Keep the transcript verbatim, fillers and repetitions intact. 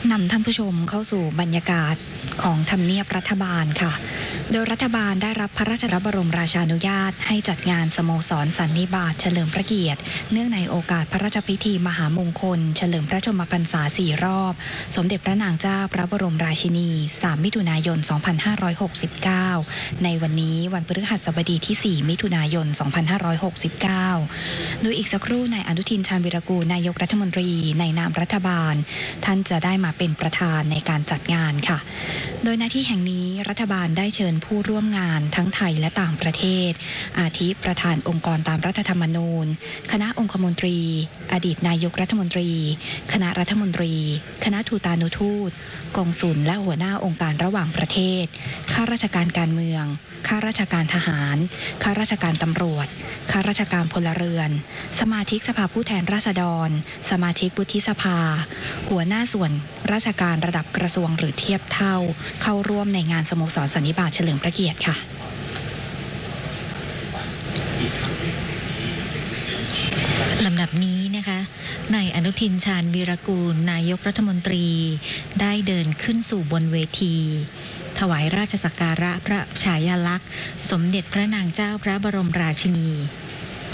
นำท่านผู้ชมเข้าสู่บรรยากาศของทำเนียบรัฐบาลค่ะโดยรัฐบาลได้รับพระราชบรมราชานุญาตให้จัดงานสโมสรสันนิบาตเฉลิมพระเกียรติเนื่องในโอกาสพระราชพิธีมหามงคลเฉลิมพระชนมพรรษาสี่รอบสมเด็จพระนางเจ้าพระบรมราชินีสามมิถุนายนสองพันห้าร้อยหกสิบเก้าในวันนี้วันพฤหัสบดีที่สี่มิถุนายนสองพันห้าร้อยหกสิบเก้าโดยอีกสักครู่นายอนุทินชาญวีรกูลนายกรัฐมนตรีในนามรัฐบาลท่านจะได้มาเป็นประธานในการจัดงานค่ะโดยณที่แห่งนี้รัฐบาลได้เชิญผู้ร่วมงานทั้งไทยและต่างประเทศอาทิประธานองค์กรตามรัฐธรรมนูญคณะองคมนตรีอดีตนายกรัฐมนตรีคณะรัฐมนตรีคณะทูตานุทูตกงสุลและหัวหน้าองค์การระหว่างประเทศข้าราชการการเมืองข้าราชการทหารข้าราชการตำรวจข้าราชการพลเรือนสมาชิกสภาผู้แทนราษฎรสมาชิกวุฒิสภาหัวหน้าส่วนราชการระดับกระทรวงหรือเทียบเท่าเข้าร่วมในงานสโมสรสันนิบาตเฉลิมพระเกียรติค่ะลำดับนี้นะคะนายอนุทินชาญวีรกูลนายกรัฐมนตรีได้เดินขึ้นสู่บนเวทีถวายราชสักการะพระฉายาลักษณ์สมเด็จพระนางเจ้าพระบรมราชินี